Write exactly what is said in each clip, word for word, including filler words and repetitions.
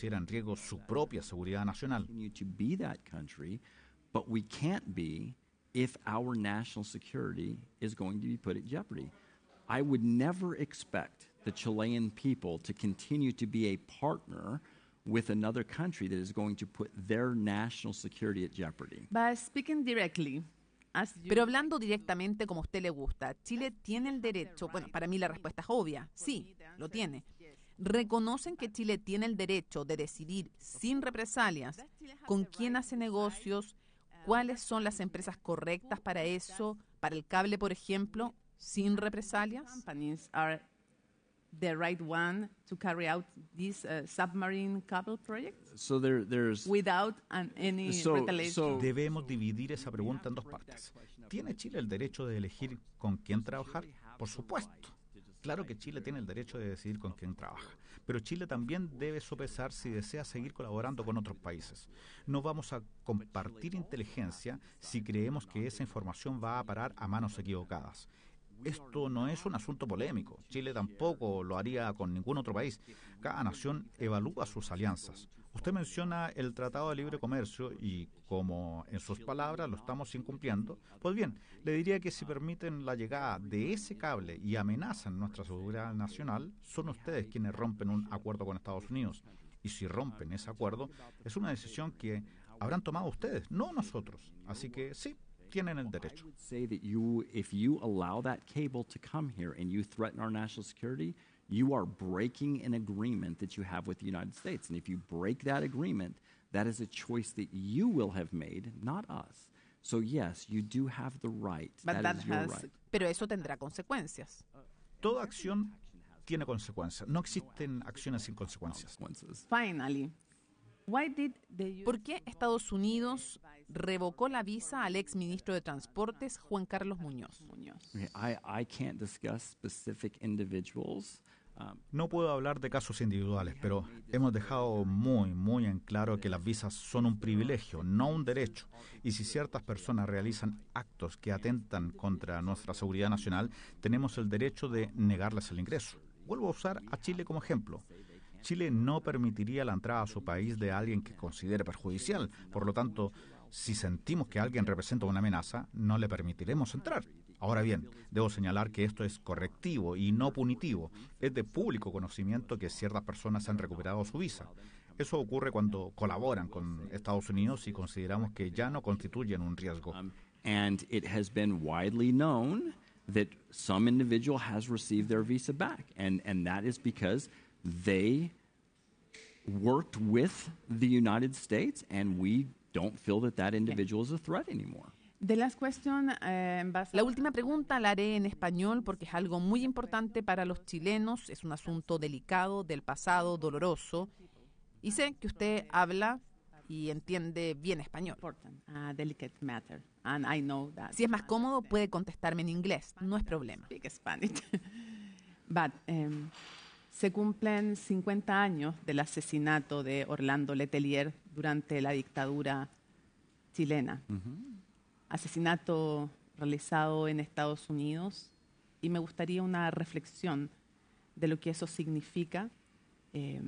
pusiera en riesgo su propia seguridad nacional. To be that country, but we can't be if our national security is going to be put at jeopardy. I would never expect the Chilean people to continue to be a partner with another country that is going to put their national security at jeopardy. By speaking directly, as you... Pero hablando directamente como a usted le gusta, Chile tiene el derecho, bueno, para mí la respuesta es obvia, sí, lo tiene. ¿Reconocen que Chile tiene el derecho de decidir sin represalias con quién hace negocios, cuáles son las empresas correctas para eso, para el cable, por ejemplo, sin represalias? Companies are the right one to carry out this uh, submarine cable project So there, there's without an, any So- retaliation? so- Debemos dividir esa pregunta en dos partes. ¿Tiene Chile el derecho de elegir con quién trabajar? Por supuesto. Claro que Chile tiene el derecho de decidir con quién trabaja, pero Chile también debe sopesar si desea seguir colaborando con otros países. No vamos a compartir inteligencia si creemos que esa información va a parar a manos equivocadas. Esto no es un asunto polémico. Chile tampoco lo haría con ningún otro país. Cada nación evalúa sus alianzas. Usted menciona el Tratado de Libre Comercio y, como en sus palabras lo estamos incumpliendo, pues bien, le diría que si permiten la llegada de ese cable y amenazan nuestra seguridad nacional, son ustedes quienes rompen un acuerdo con Estados Unidos. Y si rompen ese acuerdo, es una decisión que habrán tomado ustedes, no nosotros. Así que sí, tienen el derecho. I would say that you, if you allow that cable to come here and you threaten our national security, you are breaking an agreement that you have with the United States. And if you break that agreement, that is a choice that you will have made, not us. So yes, you do have the right. But that that is your has- right. Pero eso tendrá consecuencias. Toda acción tiene consecuencias. No existen acciones sin consecuencias. Consequences. Finally, why did the ¿Por qué Estados Unidos revocó la visa al ex ministro de Transportes, Juan Carlos Muñoz? Muñoz? Okay, I, I can't discuss specific individuals. Um, No puedo hablar de casos individuales, pero hemos dejado muy, muy en claro que las visas son un privilegio, no un derecho. Y si ciertas personas realizan actos que atentan contra nuestra seguridad nacional, tenemos el derecho de negarles el ingreso. Vuelvo a usar a Chile como ejemplo. Chile no permitiría la entrada a su país de alguien que considere perjudicial. Por lo tanto, si sentimos que alguien representa una amenaza, no le permitiremos entrar. Ahora bien, debo señalar que esto es correctivo y no punitivo. Es de público conocimiento que ciertas personas han recuperado su visa. Eso ocurre cuando colaboran con Estados Unidos y consideramos que ya no constituyen un riesgo. Um, and it has been widely known that some individual has received their visa back, and, and that is because they worked with the United States, and we don't feel that that individual is a threat anymore. The last question, uh, Ambassador. La última pregunta la haré en español porque es algo muy importante para los chilenos, es un asunto delicado, del pasado, doloroso, y sé que usted habla y entiende bien español. Important, a delicate matter, and I know that. Si es más cómodo, puede contestarme en inglés, no es problema. Speak Spanish. But um, se cumplen cincuenta años del asesinato de Orlando Letelier durante la dictadura chilena. Asesinato realizado en Estados Unidos, y me gustaría una reflexión de lo que eso significa, eh,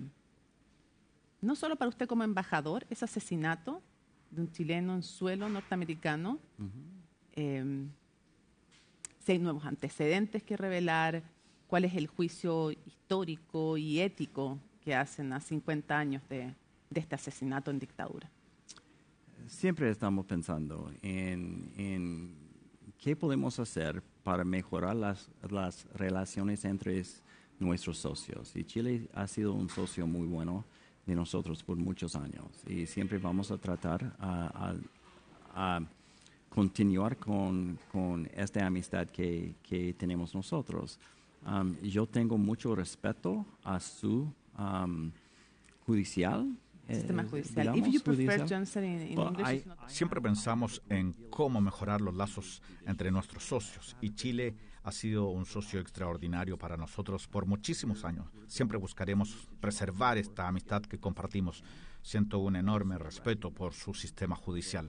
no solo para usted como embajador, ese asesinato de un chileno en suelo norteamericano, eh, si hay nuevos antecedentes que revelar, cuál es el juicio histórico y ético que hacen a cincuenta años de, de este asesinato en dictadura. Siempre estamos pensando en, en qué podemos hacer para mejorar las, las relaciones entre es- nuestros socios. Y Chile ha sido un socio muy bueno de nosotros por muchos años. Y siempre vamos a tratar a, a- a continuar con, con esta amistad que, que tenemos nosotros. Um, yo tengo mucho respeto a su um, judicial. Sistema eh, judicial. digamos, If you prefer judicial. to answer in, in Well, English, I- it's not- Siempre pensamos en cómo mejorar los lazos entre nuestros socios, y Chile ha sido un socio extraordinario para nosotros por muchísimos años. Siempre buscaremos preservar esta amistad que compartimos. Siento un enorme respeto por su sistema judicial.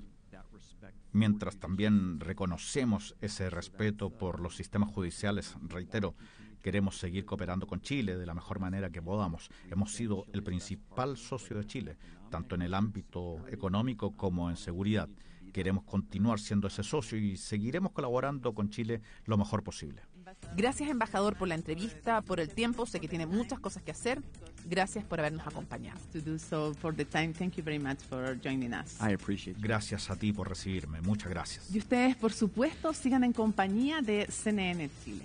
Mientras también reconocemos ese respeto por los sistemas judiciales, reitero Queremos seguir cooperando con Chile de la mejor manera que podamos. Hemos sido el principal socio de Chile, tanto en el ámbito económico como en seguridad. Queremos continuar siendo ese socio y seguiremos colaborando con Chile lo mejor posible. Gracias, embajador, por la entrevista, por el tiempo. Sé que tiene muchas cosas que hacer. Gracias por habernos acompañado. To do so for the time. Thank you very much for joining us. I appreciate you. Gracias a ti por recibirme. Muchas gracias. Y ustedes, por supuesto, sigan en compañía de C N N Chile.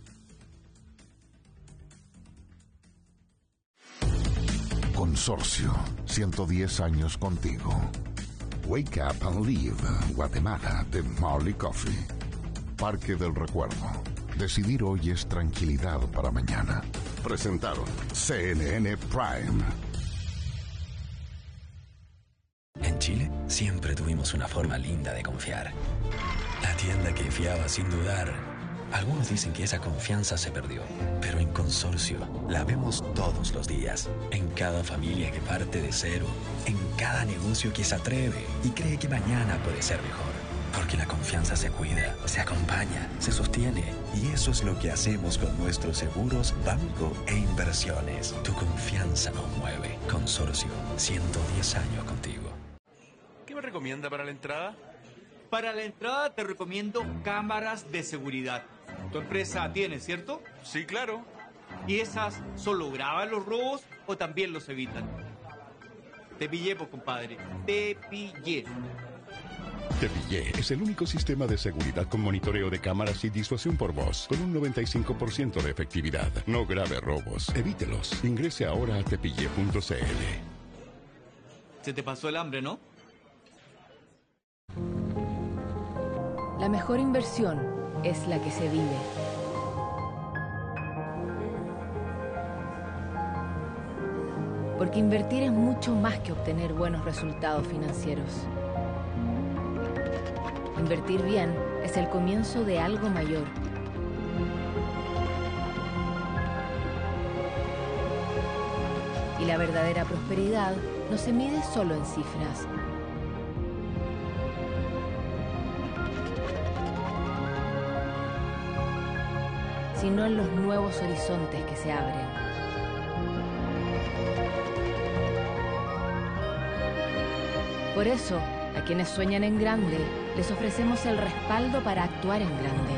Consorcio, ciento diez años contigo. Wake Up and Live, Guatemala, de Marley Coffee. Parque del Recuerdo. Decidir hoy es tranquilidad para mañana. Presentaron C N N Prime. En Chile siempre tuvimos una forma linda de confiar. La tienda que fiaba sin dudar. Algunos dicen que esa confianza se perdió, pero en Consorcio la vemos todos los días. En cada familia que parte de cero, en cada negocio que se atreve y cree que mañana puede ser mejor. Porque la confianza se cuida, se acompaña, se sostiene. Y eso es lo que hacemos con nuestros seguros, banco e inversiones. Tu confianza nos mueve. Consorcio, ciento diez años contigo. ¿Qué me recomienda para la entrada? Para la entrada te recomiendo cámaras de seguridad. Tu empresa tiene, ¿cierto? Sí, claro. ¿Y esas solo graban los robos o también los evitan? Te pillé, pues, compadre. Te pillé. Te Pillé es el único sistema de seguridad con monitoreo de cámaras y disuasión por voz, con un noventa y cinco por ciento de efectividad. No grave robos, evítelos. Ingrese ahora a tepille punto c l. Se te pasó el hambre, ¿no? La mejor inversión es la que se vive. Porque invertir es mucho más que obtener buenos resultados financieros. Invertir bien es el comienzo de algo mayor. Y la verdadera prosperidad no se mide solo en cifras. Sino en los nuevos horizontes que se abren. Por eso, a quienes sueñan en grande, les ofrecemos el respaldo para actuar en grande.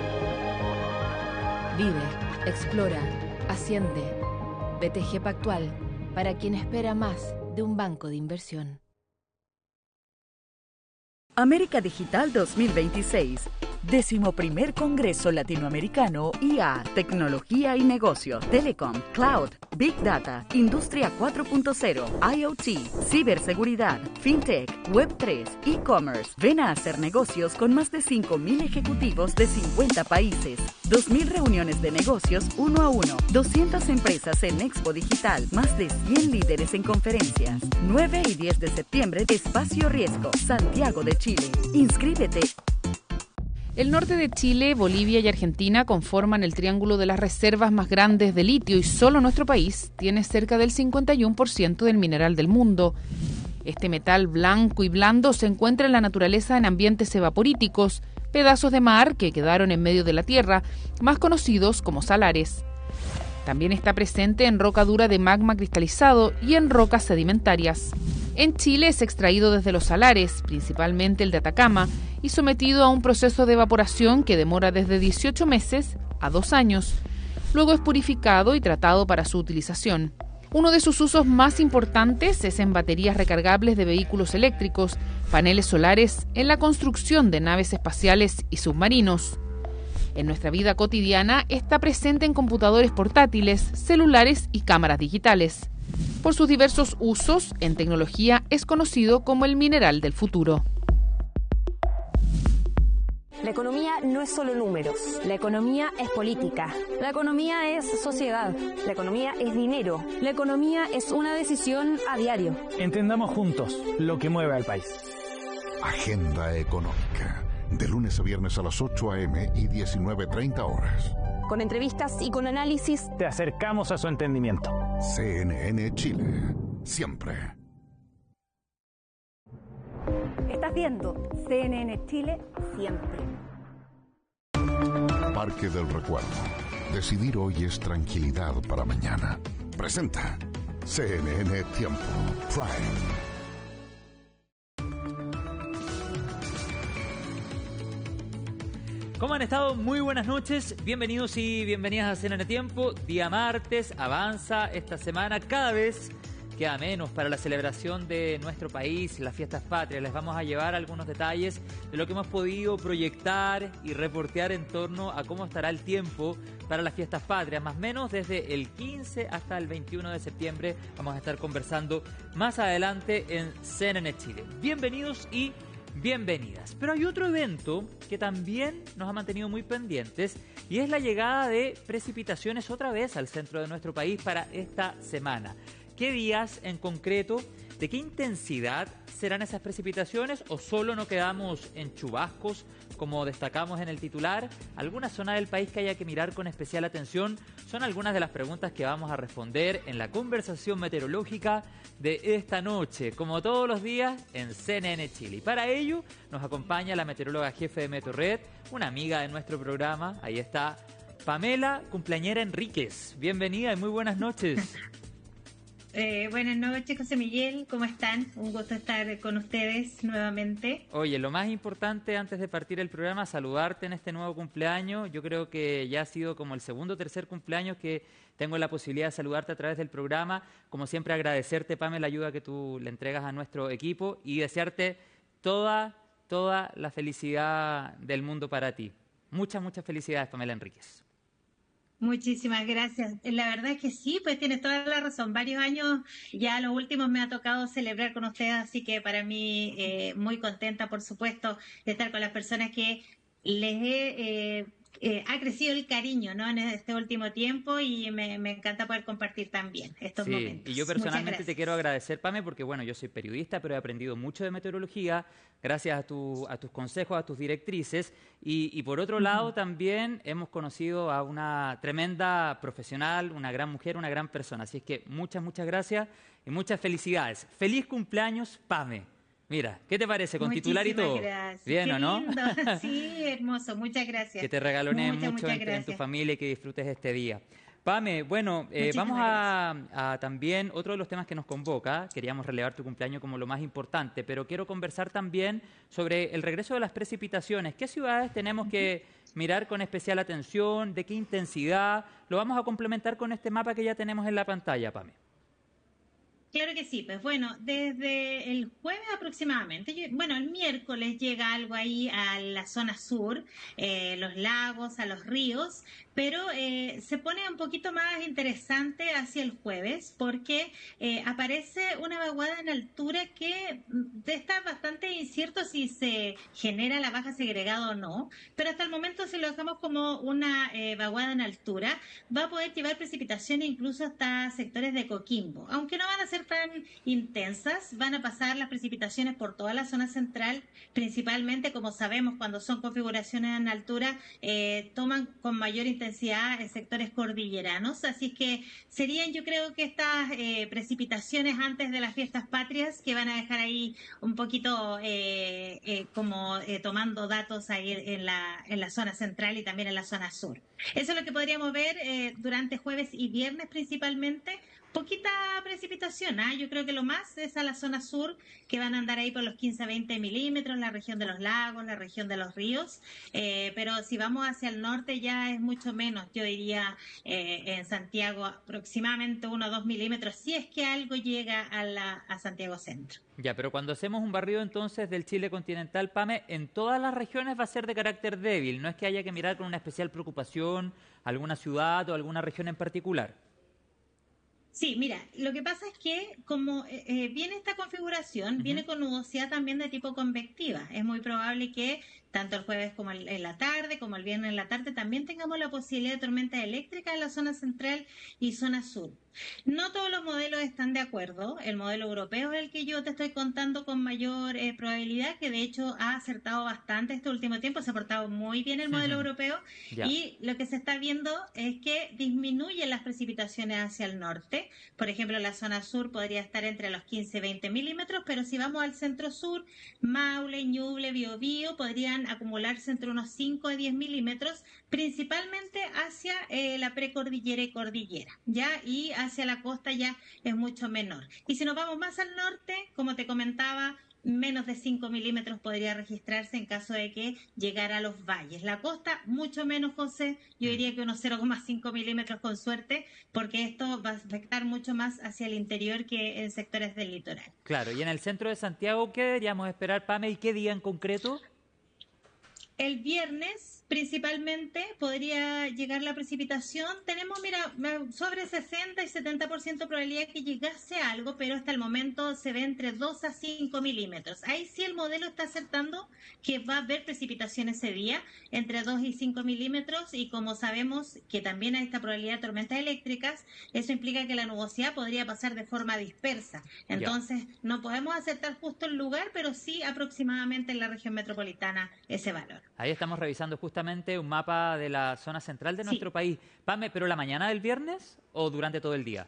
Vive, explora, asciende. B T G Pactual, para quien espera más de un banco de inversión. América Digital dos mil veintiséis. Décimo primer Congreso Latinoamericano I A, Tecnología y Negocios, Telecom, Cloud, Big Data, Industria cuatro punto cero, I O T, Ciberseguridad, FinTech, Web tres, E-Commerce. Ven a hacer negocios con más de cinco mil ejecutivos de cincuenta países, dos mil reuniones de negocios uno a uno, doscientas empresas en Expo Digital, más de cien líderes en conferencias. nueve y diez de septiembre, Espacio Riesgo, Santiago de Chile. Inscríbete. El norte de Chile, Bolivia y Argentina conforman el triángulo de las reservas más grandes de litio y solo nuestro país tiene cerca del cincuenta y uno por ciento del mineral del mundo. Este metal blanco y blando se encuentra en la naturaleza en ambientes evaporíticos, pedazos de mar que quedaron en medio de la tierra, más conocidos como salares. También está presente en roca dura de magma cristalizado y en rocas sedimentarias. En Chile es extraído desde los salares, principalmente el de Atacama, y sometido a un proceso de evaporación que demora desde dieciocho meses a dos años. Luego es purificado y tratado para su utilización. Uno de sus usos más importantes es en baterías recargables de vehículos eléctricos, paneles solares, en la construcción de naves espaciales y submarinos. En nuestra vida cotidiana está presente en computadores portátiles, celulares y cámaras digitales. Por sus diversos usos en tecnología es conocido como el mineral del futuro. La economía no es solo números. La economía es política. La economía es sociedad. La economía es dinero. La economía es una decisión a diario. Entendamos juntos lo que mueve al país. Agenda Económica. De lunes a viernes a las ocho a eme y diecinueve treinta horas. Con entrevistas y con análisis. Te acercamos a su entendimiento. C N N Chile. Siempre. Estás viendo C N N Chile siempre. Parque del Recuerdo. Decidir hoy es tranquilidad para mañana. Presenta C N N Tiempo Prime. ¿Cómo han estado? Muy buenas noches, bienvenidos y bienvenidas a C N N Tiempo. Día martes, avanza esta semana, cada vez queda menos para la celebración de nuestro país, las fiestas patrias. Les vamos a llevar algunos detalles de lo que hemos podido proyectar y reportear en torno a cómo estará el tiempo para las fiestas patrias, más o menos desde el quince hasta el veintiuno de septiembre. Vamos a estar conversando más adelante en C N N Chile. Bienvenidos y bienvenidas. Pero hay otro evento que también nos ha mantenido muy pendientes y es la llegada de precipitaciones otra vez al centro de nuestro país para esta semana. ¿Qué días en concreto? ¿De qué intensidad serán esas precipitaciones? ¿O solo no quedamos en chubascos, como destacamos en el titular? ¿Alguna zona del país que haya que mirar con especial atención? Son algunas de las preguntas que vamos a responder en la conversación meteorológica de esta noche, como todos los días en C N N Chile. Y para ello nos acompaña la meteoróloga jefe de Meteorred, una amiga de nuestro programa. Ahí está Pamela Cumpleañera Enríquez. Bienvenida y muy buenas noches. Eh, buenas noches, José Miguel, ¿cómo están? Un gusto estar con ustedes nuevamente. Oye, lo más importante antes de partir el programa, saludarte en este nuevo cumpleaños. Yo creo que ya ha sido como el segundo o tercer cumpleaños que tengo la posibilidad de saludarte a través del programa. Como siempre, agradecerte, Pame, la ayuda que tú le entregas a nuestro equipo y desearte toda, toda la felicidad del mundo para ti. Muchas, muchas felicidades, Pamela Enríquez. Muchísimas gracias. La verdad es que sí, pues tienes toda la razón. Varios años ya los últimos me ha tocado celebrar con ustedes, así que para mí eh, muy contenta, por supuesto, de estar con las personas que les he... Eh, Eh, ha crecido el cariño, ¿no?, en este último tiempo y me, me encanta poder compartir también estos sí, momentos. Y yo personalmente te quiero agradecer, Pame, porque bueno, yo soy periodista, pero he aprendido mucho de meteorología gracias a, tu, a tus consejos, a tus directrices y, y por otro uh-huh. lado también hemos conocido a una tremenda profesional, una gran mujer, una gran persona. Así es que muchas, muchas gracias y muchas felicidades. ¡Feliz cumpleaños, Pame! Mira, ¿qué te parece? Con Muchísimas titular y todo. Gracias. Bien, Qué ¿o no? lindo. Sí, hermoso. Muchas gracias. Que te regaloneen muchas, mucho muchas en, en tu gracias. familia y que disfrutes este día. Pame, bueno, eh, vamos a, a también, otro de los temas que nos convoca, queríamos relevar tu cumpleaños como lo más importante, pero quiero conversar también sobre el regreso de las precipitaciones. ¿Qué ciudades tenemos que mirar con especial atención? ¿De qué intensidad? Lo vamos a complementar con este mapa que ya tenemos en la pantalla, Pame. Claro que sí, pues bueno, desde el jueves aproximadamente, yo, bueno, el miércoles llega algo ahí a la zona sur, eh, los lagos, a los ríos, pero eh, se pone un poquito más interesante hacia el jueves porque eh, aparece una vaguada en altura que está bastante incierto si se genera la baja segregada o no, pero hasta el momento si lo dejamos como una eh, vaguada en altura, va a poder llevar precipitaciones incluso hasta sectores de Coquimbo, aunque no van a ser tan intensas, van a pasar las precipitaciones por toda la zona central, principalmente, como sabemos, cuando son configuraciones en altura, eh, toman con mayor intensidad en sectores cordilleranos, así que serían, yo creo que estas eh, precipitaciones antes de las fiestas patrias que van a dejar ahí un poquito eh, eh, como eh, tomando datos ahí en la, en la zona central y también en la zona sur. Eso es lo que podríamos ver eh, durante jueves y viernes principalmente. Poquita precipitación, ¿eh? Yo creo que lo más es a la zona sur, que van a andar ahí por los quince a veinte milímetros, la región de los lagos, la región de los ríos, eh, pero si vamos hacia el norte ya es mucho menos, yo diría eh, en Santiago aproximadamente uno o dos milímetros, si es que algo llega a, la, a Santiago Centro. Ya, pero cuando hacemos un barrido entonces del Chile continental, Pame, en todas las regiones va a ser de carácter débil, no es que haya que mirar con una especial preocupación alguna ciudad o alguna región en particular. Sí, mira, lo que pasa es que como eh, viene esta configuración, uh-huh. viene con nubosidad también de tipo convectiva. Es muy probable que tanto el jueves como el, en la tarde, como el viernes en la tarde, también tengamos la posibilidad de tormentas eléctricas en la zona central y zona sur. No todos los modelos están de acuerdo. El modelo europeo es el que yo te estoy contando con mayor eh, probabilidad, que de hecho ha acertado bastante este último tiempo, se ha portado muy bien el modelo uh-huh. europeo yeah. y lo que se está viendo es que disminuyen las precipitaciones hacia el norte. Por ejemplo, la zona sur podría estar entre los quince y veinte milímetros, pero si vamos al centro sur, Maule, Ñuble, Biobío, podrían podrían acumularse entre unos cinco a diez milímetros, principalmente hacia eh, la precordillera y cordillera, ¿ya? Y hacia la costa ya es mucho menor. Y si nos vamos más al norte, como te comentaba, menos de cinco milímetros podría registrarse en caso de que llegara a los valles. La costa, mucho menos, José, yo diría que unos cero coma cinco milímetros con suerte, porque esto va a afectar mucho más hacia el interior que en sectores del litoral. Claro, y en el centro de Santiago, ¿qué deberíamos esperar, Pame, y qué día en concreto? El viernes, principalmente, podría llegar la precipitación. Tenemos, mira, sobre sesenta y setenta por ciento probabilidad que llegase algo, pero hasta el momento se ve entre dos a cinco milímetros. Ahí sí el modelo está acertando que va a haber precipitación ese día, entre dos y cinco milímetros, y como sabemos que también hay esta probabilidad de tormentas eléctricas, eso implica que la nubosidad podría pasar de forma dispersa. Entonces, ya. no podemos acertar justo el lugar, pero sí aproximadamente en la región metropolitana ese valor. Ahí estamos revisando justamente un mapa de la zona central de nuestro sí. país. Pame, ¿pero la mañana del viernes o durante todo el día?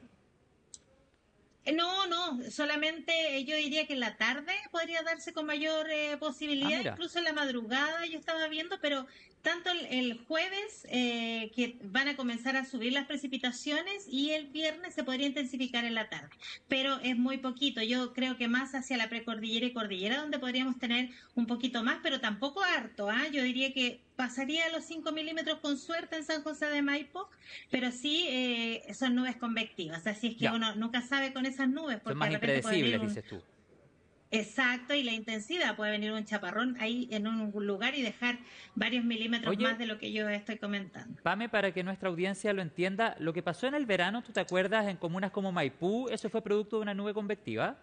No, no, solamente yo diría que en la tarde podría darse con mayor eh, posibilidad, ah, incluso en la madrugada yo estaba viendo, pero tanto el, el jueves eh, que van a comenzar a subir las precipitaciones y el viernes se podría intensificar en la tarde, pero es muy poquito. Yo creo que más hacia la precordillera y cordillera donde podríamos tener un poquito más, pero tampoco harto, ¿eh? Yo diría que pasaría a los cinco milímetros con suerte en San José de Maipo, pero sí eh, son nubes convectivas, así es que ya. uno nunca sabe con esas nubes. Porque son más de repente impredecibles, un... dices tú. Exacto, y la intensidad, puede venir un chaparrón ahí en un lugar y dejar varios milímetros Oye, más de lo que yo estoy comentando. Pame, para que nuestra audiencia lo entienda, lo que pasó en el verano, ¿tú te acuerdas? En comunas como Maipú, ¿eso fue producto de una nube convectiva?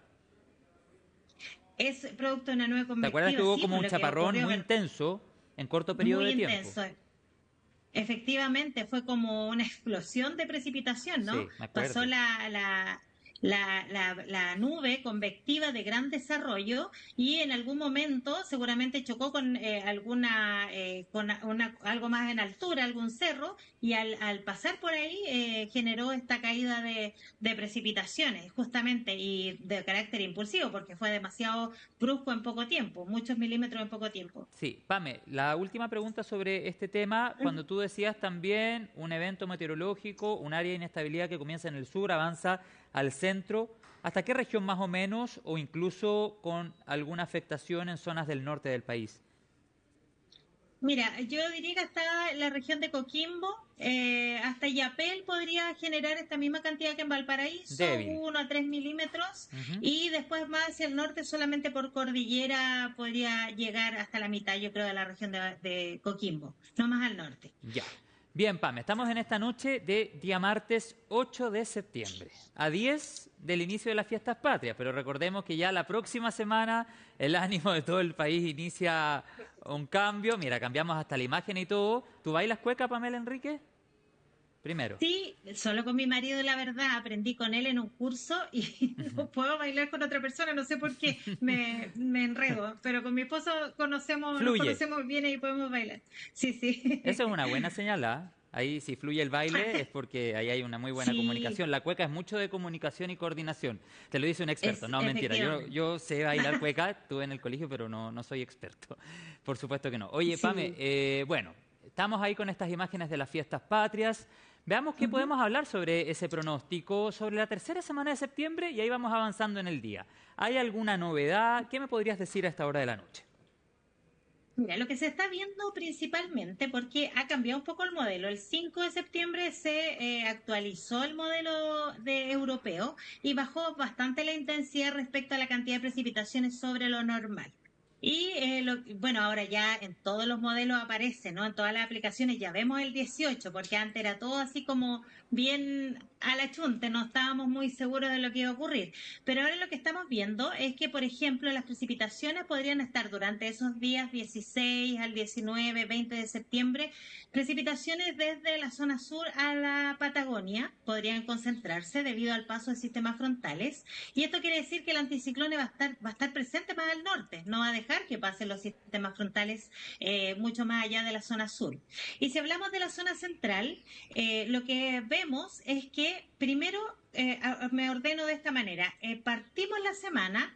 Es producto de una nube convectiva. ¿Te acuerdas que hubo sí, como un chaparrón muy intenso en corto periodo muy de tiempo? Intenso. Efectivamente, fue como una explosión de precipitación, ¿no? Sí, me acuerdo. Pasó la... la La, la, la nube convectiva de gran desarrollo y en algún momento seguramente chocó con eh, alguna eh, con una, algo más en altura, algún cerro, y al, al pasar por ahí eh, generó esta caída de, de precipitaciones justamente, y de carácter impulsivo porque fue demasiado brusco en poco tiempo, muchos milímetros en poco tiempo. Sí, Pame, la última pregunta sobre este tema, cuando tú decías también un evento meteorológico, un área de inestabilidad que comienza en el sur, avanza al centro, ¿hasta qué región más o menos, o incluso con alguna afectación en zonas del norte del país? Mira, yo diría que hasta la región de Coquimbo, eh, hasta Yapel podría generar esta misma cantidad que en Valparaíso, uno a tres milímetros, uh-huh. y después más hacia el norte solamente por cordillera podría llegar hasta la mitad, yo creo, de la región de, de Coquimbo, no más al norte. Ya. Bien, Pame, estamos en esta noche de día martes ocho de septiembre, a diez del inicio de las fiestas patrias, pero recordemos que ya la próxima semana el ánimo de todo el país inicia un cambio. Mira, cambiamos hasta la imagen y todo. ¿Tú bailas cueca, Pamela Enrique? Primero. Sí, solo con mi marido, la verdad, aprendí con él en un curso y no puedo bailar con otra persona, no sé por qué, me, me enredo, pero con mi esposo conocemos, nos conocemos bien y podemos bailar. Sí, sí. Eso es una buena señal, ¿eh? Ahí si fluye el baile es porque ahí hay una muy buena sí. comunicación. La cueca es mucho de comunicación y coordinación. Te lo dice un experto, es, no, mentira. Yo, yo sé bailar cueca, estuve en el colegio, pero no, no soy experto. Por supuesto que no. Oye, sí. Pame, eh, bueno, estamos ahí con estas imágenes de las fiestas patrias. Veamos qué uh-huh. podemos hablar sobre ese pronóstico, sobre la tercera semana de septiembre, y ahí vamos avanzando en el día. ¿Hay alguna novedad? ¿Qué me podrías decir a esta hora de la noche? Mira, lo que se está viendo principalmente, porque ha cambiado un poco el modelo. El cinco de septiembre se eh, actualizó el modelo de europeo y bajó bastante la intensidad respecto a la cantidad de precipitaciones sobre lo normal. Y eh, lo, bueno, ahora ya en todos los modelos aparece, ¿no? En todas las aplicaciones ya vemos el dieciocho, porque antes era todo así como bien a la chunte, no estábamos muy seguros de lo que iba a ocurrir. Pero ahora lo que estamos viendo es que, por ejemplo, las precipitaciones podrían estar durante esos días dieciséis al diecinueve, veinte de septiembre, precipitaciones desde la zona sur a la Patagonia podrían concentrarse debido al paso de sistemas frontales. Y esto quiere decir que el anticiclón va a estar, va a estar presente más al norte, no va a dejar que pasen los sistemas frontales eh, mucho más allá de la zona sur. Y si hablamos de la zona central, eh, lo que vemos es que primero eh, me ordeno de esta manera. Eh, partimos la semana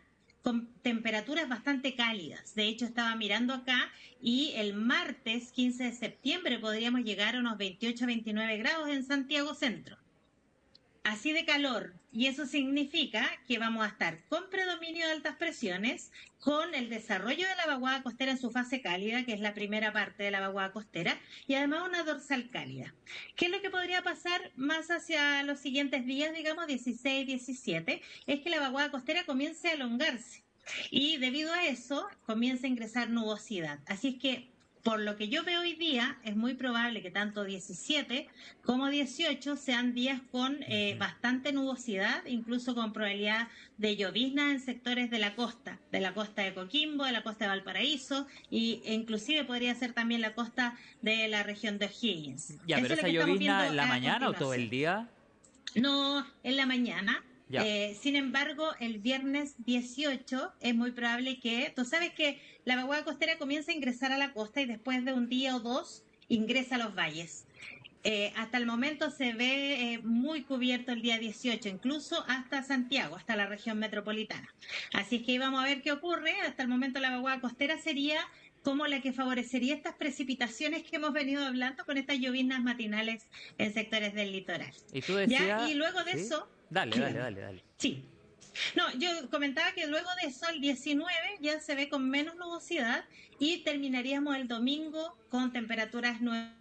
con temperaturas bastante cálidas. De hecho, estaba mirando acá y el martes quince de septiembre podríamos llegar a unos veintiocho a veintinueve grados en Santiago Centro. Así de calor. Y eso significa que vamos a estar con predominio de altas presiones, con el desarrollo de la vaguada costera en su fase cálida, que es la primera parte de la vaguada costera, y además una dorsal cálida. ¿Qué es lo que podría pasar más hacia los siguientes días, digamos, dieciséis, diecisiete? Es que la vaguada costera comience a elongarse. Y debido a eso, comienza a ingresar nubosidad. Así es que, por lo que yo veo hoy día, es muy probable que tanto diecisiete como dieciocho sean días con eh, bastante nubosidad, incluso con probabilidad de llovizna en sectores de la costa, de la costa de Coquimbo, de la costa de Valparaíso, y, e inclusive podría ser también la costa de la región de O'Higgins. Ya, pero esa llovizna en la mañana o todo el día? No, en la mañana. Eh, sin embargo, el viernes dieciocho es muy probable que, tú sabes que la vaguada costera comienza a ingresar a la costa y después de un día o dos ingresa a los valles. Eh, hasta el momento se ve eh, muy cubierto el día dieciocho, incluso hasta Santiago, hasta la región metropolitana. Así que vamos a ver qué ocurre. Hasta el momento la vaguada costera sería como la que favorecería estas precipitaciones que hemos venido hablando con estas lloviznas matinales en sectores del litoral. Y tú decías, ¿ya? Y luego de ¿sí? eso... Dale, dale, dale, dale. Sí. No, yo comentaba que luego de eso, el diecinueve ya se ve con menos nubosidad y terminaríamos el domingo con temperaturas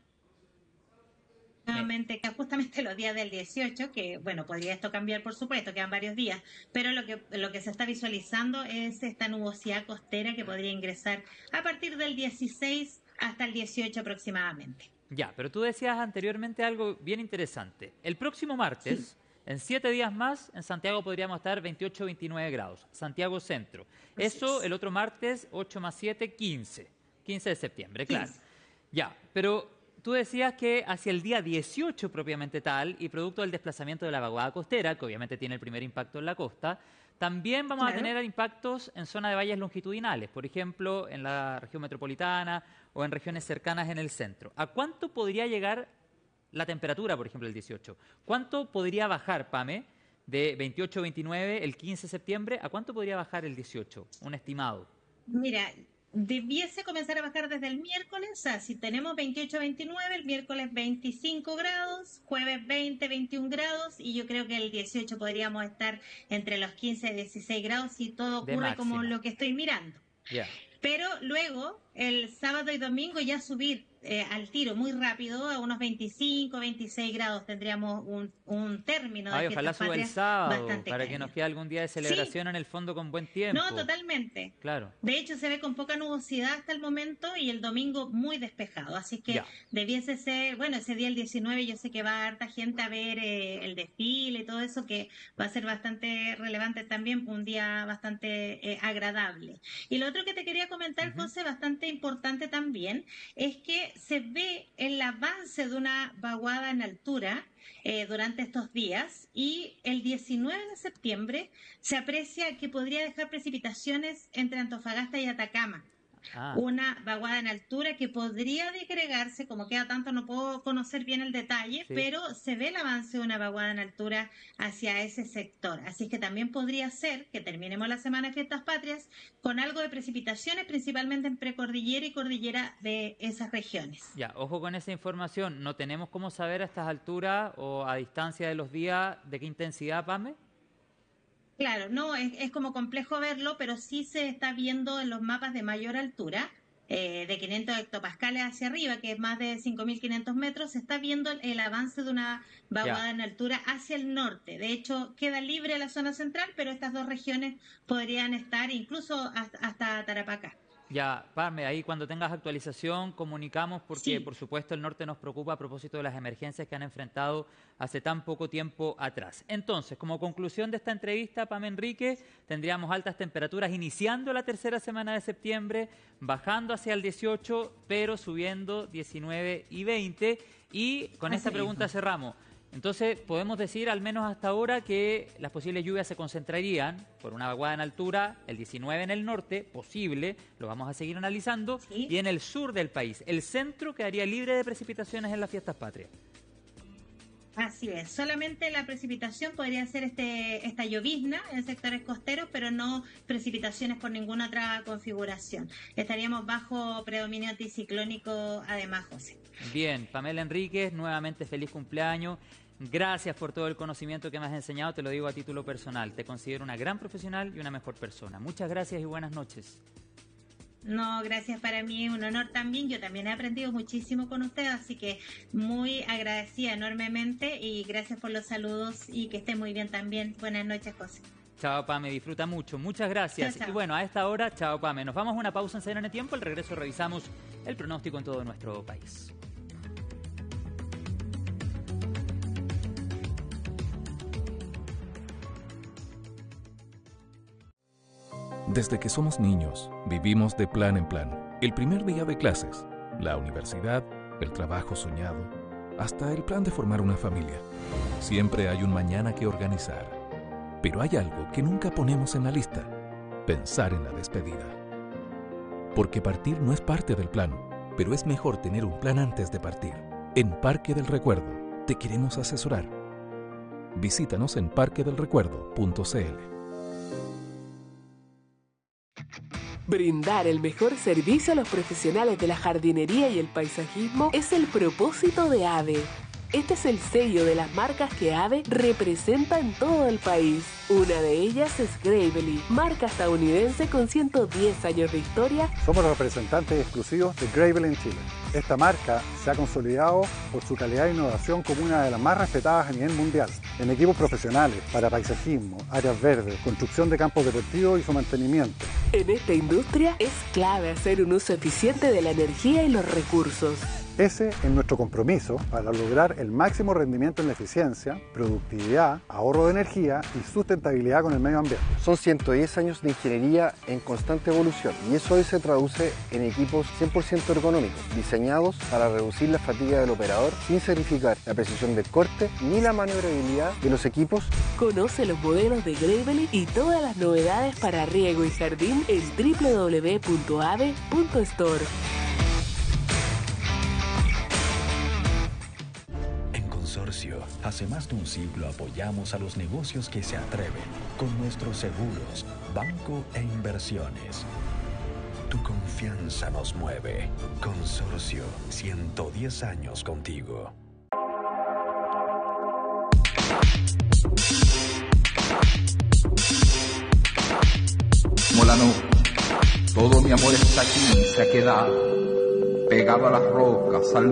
nuevamente, que justamente los días del dieciocho, que bueno, podría esto cambiar por supuesto, quedan varios días, pero lo que, lo que se está visualizando es esta nubosidad costera que podría ingresar a partir del dieciséis hasta el dieciocho aproximadamente. Ya, pero tú decías anteriormente algo bien interesante. El próximo martes... Sí. En siete días más, en Santiago podríamos estar veintiocho, veintinueve grados. Santiago Centro. Eso el otro martes, ocho más siete, quince. quince de septiembre, claro. quince. Ya, pero tú decías que hacia el día dieciocho propiamente tal, y producto del desplazamiento de la vaguada costera, que obviamente tiene el primer impacto en la costa, también vamos claro. a tener impactos en zona de valles longitudinales, por ejemplo, en la región metropolitana o en regiones cercanas en el centro. ¿A cuánto podría llegar la temperatura, por ejemplo, el dieciocho? ¿Cuánto podría bajar, Pame, de veintiocho a veintinueve el quince de septiembre? ¿A cuánto podría bajar el dieciocho? Un estimado. Mira, debiese comenzar a bajar desde el miércoles. O sea, si tenemos veintiocho a veintinueve, el miércoles veinticinco grados, jueves veinte, veintiún grados, y yo creo que el dieciocho podríamos estar entre los quince y dieciséis grados si todo ocurre como lo que estoy mirando. Yeah. Pero luego, el sábado y domingo ya subir eh, al tiro muy rápido a unos veinticinco, veintiséis grados. Tendríamos un, un término de Ay, ojalá suba el sábado para cálido. Que nos quede algún día de celebración sí. en el fondo con buen tiempo. No, totalmente. Claro. De hecho, se ve con poca nubosidad hasta el momento y el domingo muy despejado. Así que ya. debiese ser, bueno, ese día el diecinueve yo sé que va a harta gente a ver eh, el desfile y todo eso, que va a ser bastante relevante también, un día bastante eh, agradable. Y lo otro que te quería comentar, uh-huh. José, bastante importante también, es que se ve el avance de una vaguada en altura eh, durante estos días, y el diecinueve de septiembre se aprecia que podría dejar precipitaciones entre Antofagasta y Atacama. Ah. Una vaguada en altura que podría disgregarse, como queda tanto no puedo conocer bien el detalle, sí. pero se ve el avance de una vaguada en altura hacia ese sector. Así que también podría ser que terminemos la semana de Fiestas Patrias con algo de precipitaciones, principalmente en precordillera y cordillera de esas regiones. Ya, ojo con esa información. ¿No tenemos cómo saber a estas alturas o a distancia de los días de qué intensidad, Pame? Claro, no, es, es como complejo verlo, pero sí se está viendo en los mapas de mayor altura, eh, de quinientos hectopascales hacia arriba, que es más de cinco mil quinientos metros, se está viendo el, el avance de una vaguada en altura hacia el norte. De hecho, queda libre la zona central, pero estas dos regiones podrían estar incluso hasta, hasta Tarapacá. Ya, Pame, ahí cuando tengas actualización comunicamos porque, sí. por supuesto, el norte nos preocupa a propósito de las emergencias que han enfrentado hace tan poco tiempo atrás. Entonces, como conclusión de esta entrevista, Pame Enrique, tendríamos altas temperaturas iniciando la tercera semana de septiembre, bajando hacia el dieciocho, pero subiendo diecinueve y veinte. Y con Así esta pregunta mismo. cerramos. Entonces, podemos decir, al menos hasta ahora, que las posibles lluvias se concentrarían por una vaguada en altura, el diecinueve en el norte, posible, lo vamos a seguir analizando, ¿Sí? y en el sur del país. El centro quedaría libre de precipitaciones en las Fiestas Patrias. Así es, solamente la precipitación podría ser este esta llovizna en sectores costeros, pero no precipitaciones por ninguna otra configuración. Estaríamos bajo predominio anticiclónico además, José. Bien, Pamela Enríquez, nuevamente feliz cumpleaños. Gracias por todo el conocimiento que me has enseñado, te lo digo a título personal. Te considero una gran profesional y una mejor persona. Muchas gracias y buenas noches. No, gracias, para mí, un honor también. Yo también he aprendido muchísimo con usted, así que muy agradecida enormemente y gracias por los saludos y que esté muy bien también. Buenas noches, José. Chao, Pame, disfruta mucho. Muchas gracias. Chao, chao. Y bueno, a esta hora, chao, Pame. Nos vamos a una pausa en C N N Tiempo. Al regreso revisamos el pronóstico en todo nuestro país. Desde que somos niños, vivimos de plan en plan. El primer día de clases, la universidad, el trabajo soñado, hasta el plan de formar una familia. Siempre hay un mañana que organizar. Pero hay algo que nunca ponemos en la lista: pensar en la despedida. Porque partir no es parte del plan, pero es mejor tener un plan antes de partir. En Parque del Recuerdo te queremos asesorar. Visítanos en parque del recuerdo punto c l. Brindar el mejor servicio a los profesionales de la jardinería y el paisajismo es el propósito de ADE. Este es el sello de las marcas que ADE representa en todo el país. Una de ellas es Gravely, marca estadounidense con ciento diez años de historia. Somos los representantes exclusivos de Gravely en Chile. Esta marca se ha consolidado por su calidad e innovación como una de las más respetadas a nivel mundial, en equipos profesionales, para paisajismo, áreas verdes, construcción de campos deportivos y su mantenimiento. En esta industria es clave hacer un uso eficiente de la energía y los recursos. Ese es nuestro compromiso para lograr el máximo rendimiento en la eficiencia, productividad, ahorro de energía y sustentabilidad con el medio ambiente. Son ciento diez años de ingeniería en constante evolución y eso hoy se traduce en equipos cien por ciento ergonómicos, diseñados para reducir la fatiga del operador sin sacrificar la precisión del corte ni la maniobrabilidad de los equipos. Conoce los modelos de Gravely y todas las novedades para riego y jardín en doble u doble u doble u punto a d e punto store. Consorcio, hace más de un siglo apoyamos a los negocios que se atreven con nuestros seguros, banco e inversiones. Tu confianza nos mueve. Consorcio, ciento diez años contigo. Molano, todo mi amor está aquí, se ha quedado pegado a las rocas, al